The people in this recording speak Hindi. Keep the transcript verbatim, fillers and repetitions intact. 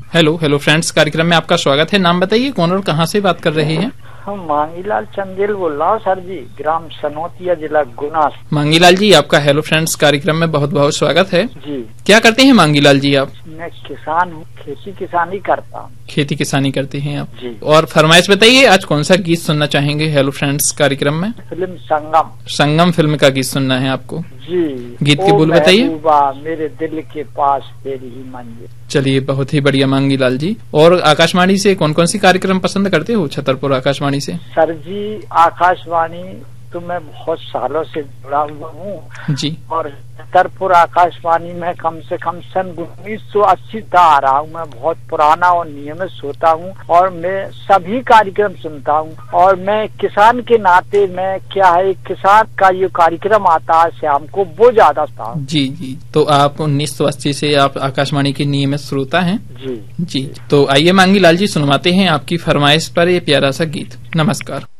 हेलो हेलो फ्रेंड्स कार्यक्रम में आपका स्वागत है। नाम बताइए, कौन और कहाँ से बात कर रहे हैं? हम मांगीलाल चंदेल बोल रहा हूँ सर जी, ग्राम सनौतिया, जिला गुना। मांगीलाल जी, आपका हेलो फ्रेंड्स कार्यक्रम में बहुत बहुत स्वागत है जी। क्या करते हैं मांगीलाल जी आप? मैं किसान हूँ, खेती किसानी करता हूँ। खेती किसानी करते हैं आप जी। और फरमाइश बताइए, आज कौन सा गीत सुनना चाहेंगे हेलो फ्रेंड्स कार्यक्रम में? फिल्म संगम। संगम फिल्म का गीत सुनना है आपको जी। गीत की बोल बताइए। मेरे दिल के पास तेरी ही मंजिल। चलिए, बहुत ही बढ़िया मांगीलाल जी। और आकाशवाणी से कौन कौन सी कार्यक्रम पसंद करते हो छतरपुर आकाशवाणी से? सर जी, आकाशवाणी तो मैं बहुत सालों से जुड़ा हुआ हूँ जी। और छतरपुर आकाशवाणी में कम से कम सन उन्नीस सौ अस्सी तक आ रहा हूँ। मैं बहुत पुराना और नियमित श्रोता हूँ और मैं सभी कार्यक्रम सुनता हूँ। और मैं किसान के नाते मैं क्या है, किसान का ये कार्यक्रम आता है शाम को, वो ज्यादा था। जी जी। तो आप उन्नीस सौ अस्सी से आप आकाशवाणी के नियमित श्रोता हैं? जी जी। तो आइए मांगीलाल जी, सुनवाते हैं आपकी फरमाइश पर ये प्यारा सा गीत। नमस्कार।